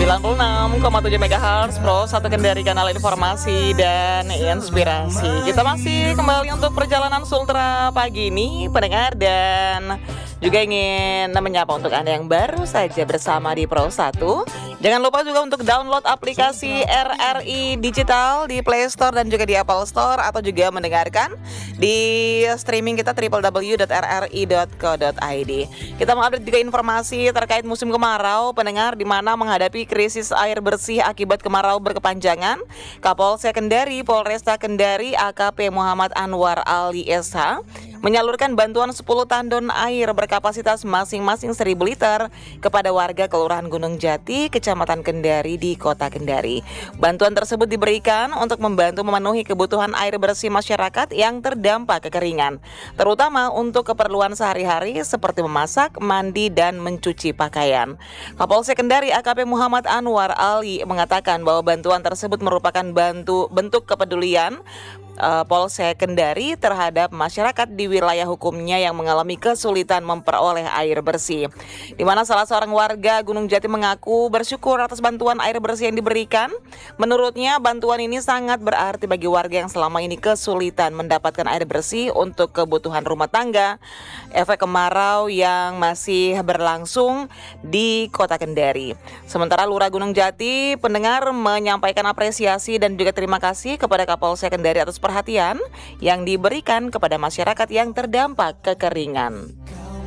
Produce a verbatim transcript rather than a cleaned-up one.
sembilan puluh enam koma tujuh megahertz Pro satu Kendari, kanal informasi dan inspirasi. Kita masih kembali untuk perjalanan Sultra pagi ini, pendengar, dan juga ingin menyapa untuk Anda yang baru saja bersama di Pro satu. Jangan lupa juga untuk download aplikasi R R I Digital di Play Store dan juga di Apple Store, atau juga mendengarkan di streaming kita w w w dot r r i dot co dot i d. Kita mengupdate juga informasi terkait musim kemarau, pendengar, di mana menghadapi krisis air bersih akibat kemarau berkepanjangan. Kapolsek Kendari, Polresta Kendari, A K P Muhammad Anwar Ali S H menyalurkan bantuan sepuluh tandon air berkapasitas masing-masing seribu liter kepada warga Kelurahan Gunung Jati, Kecamatan Kendari di Kota Kendari. Bantuan tersebut diberikan untuk membantu memenuhi kebutuhan air bersih masyarakat yang terdampak kekeringan, terutama untuk keperluan sehari-hari seperti memasak, mandi, dan mencuci pakaian. Kapolsek Kendari A K P Muhammad Anwar Ali mengatakan bahwa bantuan tersebut merupakan bantu bentuk kepedulian Uh, Polsek Kendari terhadap masyarakat di wilayah hukumnya yang mengalami kesulitan memperoleh air bersih. Di mana salah seorang warga Gunung Jati mengaku bersyukur atas bantuan air bersih yang diberikan. Menurutnya bantuan ini sangat berarti bagi warga yang selama ini kesulitan mendapatkan air bersih untuk kebutuhan rumah tangga efek kemarau yang masih berlangsung di Kota Kendari. Sementara Lurah Gunung Jati, pendengar, menyampaikan apresiasi dan juga terima kasih kepada Kapolsek Kendari atas perhatian yang diberikan kepada masyarakat yang terdampak kekeringan.